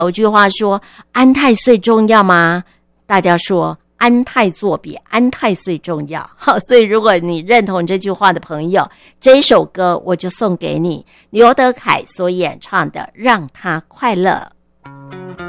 有句话说安太岁重要吗？大家说安太座比安太岁重要。好，所以如果你认同这句话的朋友，这一首歌我就送给你，刘德凯所演唱的《让他快乐》。